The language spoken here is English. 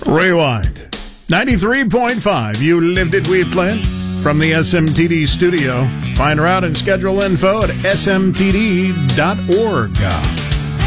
Rewind. 93.5. You lived it, we played. From the SMTD studio. Find route and schedule info at smtd.org.